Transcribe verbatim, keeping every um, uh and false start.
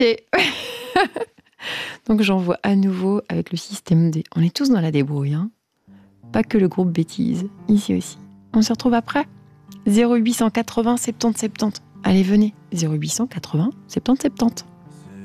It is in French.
Et donc j'envoie à nouveau avec le système D. On est tous dans la débrouille, hein. Pas que le groupe bêtise, ici aussi. On se retrouve après. zéro huit cent quatre-vingts soixante-dix soixante-dix. Allez, venez. zéro huit cent quatre-vingts soixante-dix soixante-dix.